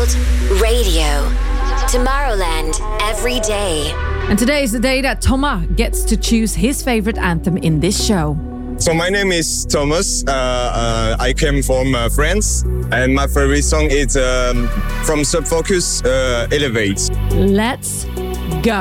World Radio. Tomorrowland every day. And today is the day that Thomas gets to choose his favorite anthem in this show. So my name is Thomas. I came from France, and my favorite song is from Sub Focus, Elevate. Let's go.